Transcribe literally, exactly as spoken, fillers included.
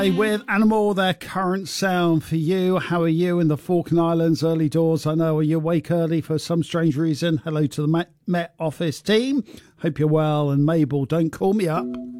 With Animal, their current sound for you. How are you in the Falkland Islands? Early doors, I know. Are you awake early for some strange reason? Hello to the Met, Met Office team. Hope you're well. And Mabel, don't call me up.